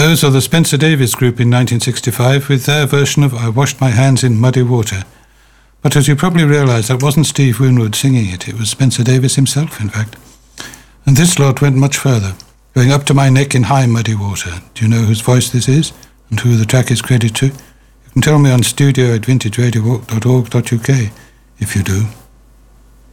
Those are the Spencer Davis Group in 1965 with their version of I Washed My Hands in Muddy Water. But as you probably realise, that wasn't Steve Winwood singing it. It was Spencer Davis himself, in fact. And this lot went much further, going up to my neck in high muddy water. Do you know whose voice this is and who the track is credited to? You can tell me on studio@vintageradiowork.org.uk if you do.